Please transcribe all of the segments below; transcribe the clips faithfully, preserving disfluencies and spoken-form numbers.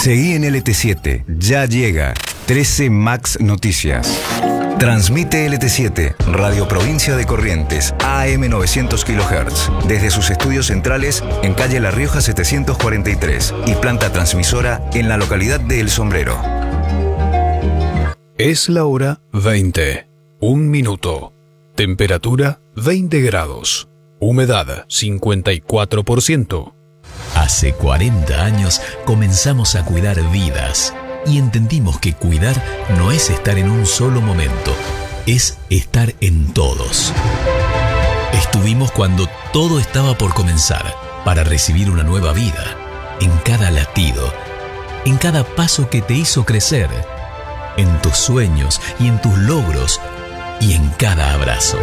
Seguí en L T siete, ya llega trece Max Noticias. Transmite L T siete, Radio Provincia de Corrientes, A M novecientos kilohertz, desde sus estudios centrales en calle La Rioja setecientos cuarenta y tres y planta transmisora en la localidad de El Sombrero. Es la hora veinte, un minuto. Temperatura veinte grados. Humedad cincuenta y cuatro por ciento. Hace cuarenta años comenzamos a cuidar vidas y entendimos que cuidar no es estar en un solo momento, es estar en todos. Estuvimos cuando todo estaba por comenzar, para recibir una nueva vida, en cada latido, en cada paso que te hizo crecer, en tus sueños y en tus logros y en cada abrazo.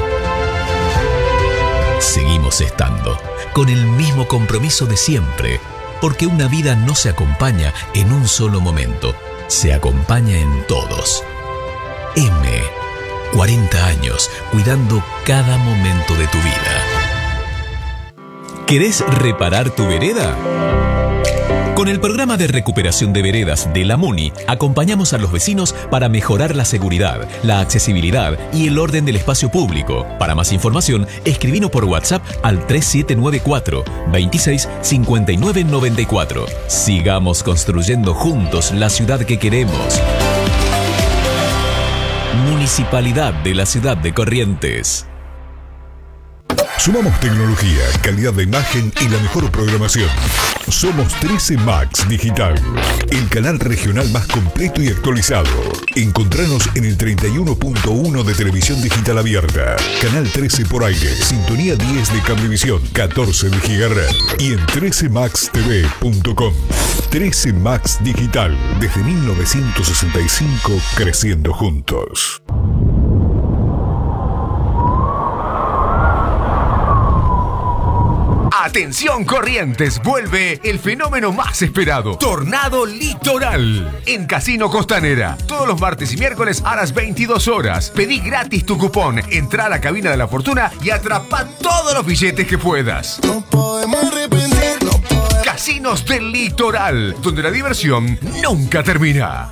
Seguimos estando, con el mismo compromiso de siempre, porque una vida no se acompaña en un solo momento, se acompaña en todos. M. cuarenta años, cuidando cada momento de tu vida. ¿Querés reparar tu vereda? Con el programa de recuperación de veredas de la MUNI, acompañamos a los vecinos para mejorar la seguridad, la accesibilidad y el orden del espacio público. Para más información, escribinos por WhatsApp al tres siete nueve cuatro, veintiséis, cincuenta y nueve noventa y cuatro. Sigamos construyendo juntos la ciudad que queremos. Municipalidad de la Ciudad de Corrientes. Sumamos tecnología, calidad de imagen y la mejor programación. Somos trece Max Digital, el canal regional más completo y actualizado. Encontranos en el treinta y uno punto uno de televisión digital abierta, canal trece por aire, sintonía diez de cablevisión, catorce de gigahertz y en trece max t v punto com. trece Max Digital, desde mil novecientos sesenta y cinco, creciendo juntos. Atención Corrientes, vuelve el fenómeno más esperado, Tornado Litoral, en Casino Costanera. Todos los martes y miércoles a las veintidós horas. Pedí gratis tu cupón, entra a la cabina de la fortuna y atrapa todos los billetes que puedas. No podemos arrepentir, no podemos. Casinos del Litoral, donde la diversión nunca termina.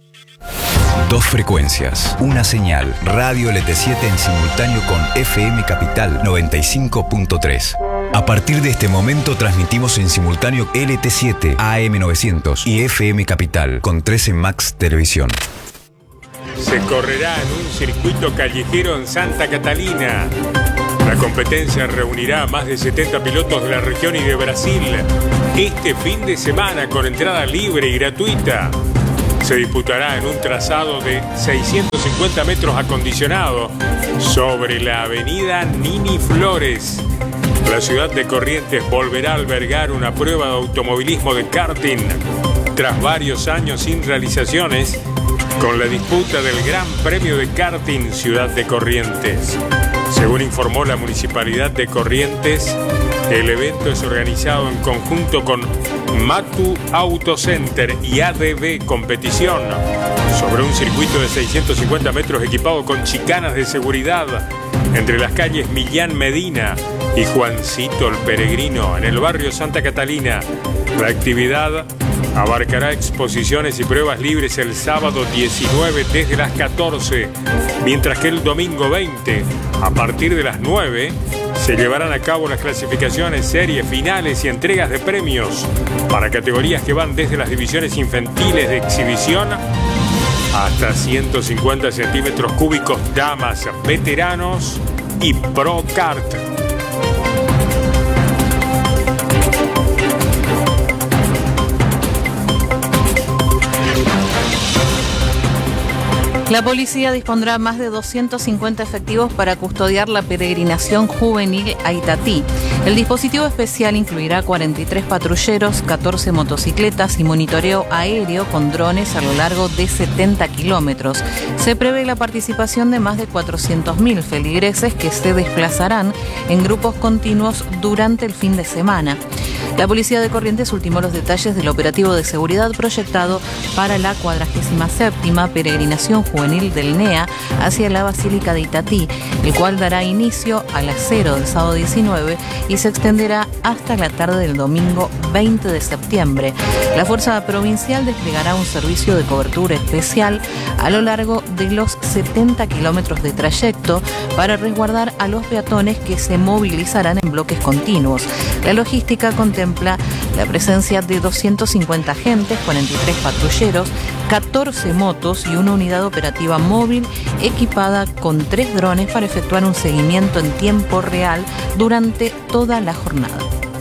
Dos frecuencias, una señal, Radio L T siete en simultáneo con F M Capital noventa y cinco punto tres. A partir de este momento transmitimos en simultáneo L T siete, A M novecientos y F M Capital con trece Max Televisión. Se correrá en un circuito callejero en Santa Catalina. La competencia reunirá a más de setenta pilotos de la región y de Brasil este fin de semana con entrada libre y gratuita. Se disputará en un trazado de seiscientos cincuenta metros acondicionado sobre la avenida Nini Flores. La ciudad de Corrientes volverá a albergar una prueba de automovilismo de karting tras varios años sin realizaciones, con la disputa del Gran Premio de Karting Ciudad de Corrientes. Según informó la Municipalidad de Corrientes, el evento es organizado en conjunto con Matu Auto Center y A D B Competición sobre un circuito de seiscientos cincuenta metros equipado con chicanas de seguridad entre las calles Millán Medina y Juancito el Peregrino en el barrio Santa Catalina. La actividad abarcará exposiciones y pruebas libres el sábado diecinueve desde las catorce, mientras que el domingo veinte, a partir de las nueve, se llevarán a cabo las clasificaciones, series, finales y entregas de premios para categorías que van desde las divisiones infantiles de exhibición hasta ciento cincuenta centímetros cúbicos, damas, veteranos y Pro Kart. La policía dispondrá más de doscientos cincuenta efectivos para custodiar la peregrinación juvenil a Itatí. El dispositivo especial incluirá cuarenta y tres patrulleros, catorce motocicletas y monitoreo aéreo con drones a lo largo de setenta kilómetros. Se prevé la participación de más de cuatrocientos mil feligreses que se desplazarán en grupos continuos durante el fin de semana. La policía de Corrientes ultimó los detalles del operativo de seguridad proyectado para la cuadragésima séptima peregrinación juvenil del N E A hacia la Basílica de Itatí, el cual dará inicio a las cero del sábado diecinueve y se extenderá hasta la tarde del domingo veinte de septiembre. La Fuerza Provincial desplegará un servicio de cobertura especial a lo largo de los setenta kilómetros de trayecto para resguardar a los peatones que se movilizarán en bloques continuos. La logística contempla la presencia de doscientos cincuenta agentes, cuarenta y tres patrulleros, catorce motos y una unidad operativa móvil equipada con tres drones para efectuar un seguimiento en tiempo real durante toda la jornada.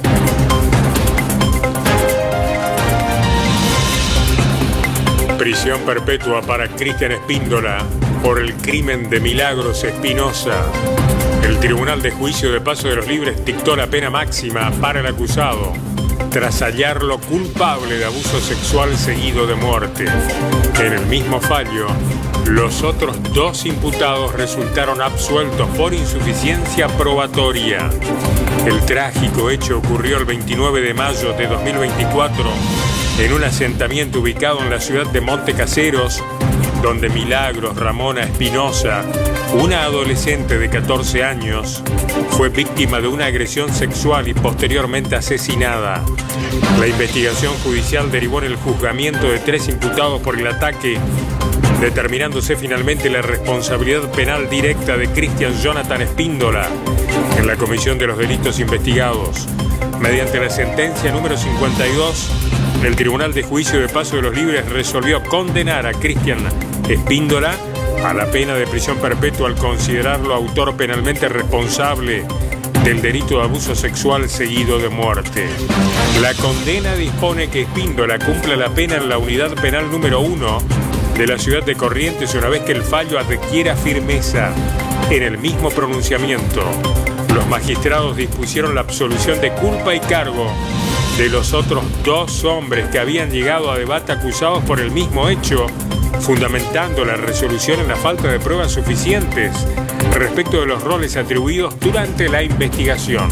Prisión perpetua para Cristian Espíndola por el crimen de Milagros Espinosa. El Tribunal de Juicio de Paso de los Libres dictó la pena máxima para el acusado tras hallarlo culpable de abuso sexual seguido de muerte. En el mismo fallo, los otros dos imputados resultaron absueltos por insuficiencia probatoria. El trágico hecho ocurrió el veintinueve de mayo de dos mil veinticuatro en un asentamiento ubicado en la ciudad de Montecaseros, donde Milagros Ramona Espinosa, una adolescente de catorce años, fue víctima de una agresión sexual y posteriormente asesinada. La investigación judicial derivó en el juzgamiento de tres imputados por el ataque, determinándose finalmente la responsabilidad penal directa de Cristian Jonathan Espíndola en la comisión de los delitos investigados. Mediante la sentencia número cincuenta y dos, el Tribunal de Juicio de Paso de los Libres resolvió condenar a Cristian Espíndola a la pena de prisión perpetua al considerarlo autor penalmente responsable del delito de abuso sexual seguido de muerte. La condena dispone que Espíndola cumpla la pena en la unidad penal número uno de la ciudad de Corrientes una vez que el fallo adquiera firmeza. En el mismo pronunciamiento, los magistrados dispusieron la absolución de culpa y cargo de los otros dos hombres que habían llegado a debate acusados por el mismo hecho, fundamentando la resolución en la falta de pruebas suficientes respecto de los roles atribuidos durante la investigación.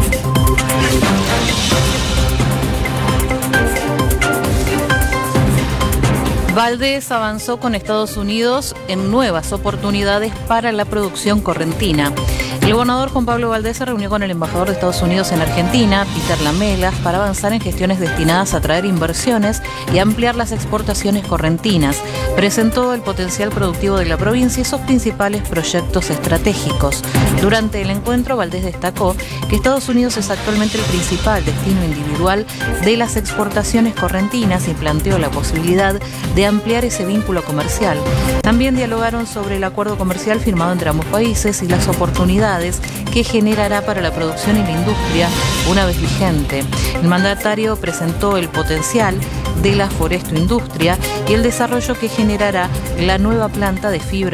Valdés avanzó con Estados Unidos en nuevas oportunidades para la producción correntina. El gobernador Juan Pablo Valdés se reunió con el embajador de Estados Unidos en Argentina, Peter Lamelas, para avanzar en gestiones destinadas a atraer inversiones y ampliar las exportaciones correntinas. Presentó el potencial productivo de la provincia y sus principales proyectos estratégicos. Durante el encuentro, Valdés destacó que Estados Unidos es actualmente el principal destino individual de las exportaciones correntinas y planteó la posibilidad de ampliar ese vínculo comercial. También dialogaron sobre el acuerdo comercial firmado entre ambos países y las oportunidades que generará para la producción y la industria una vez vigente. El mandatario presentó el potencial de la forestoindustria y el desarrollo que generará la nueva planta de fibra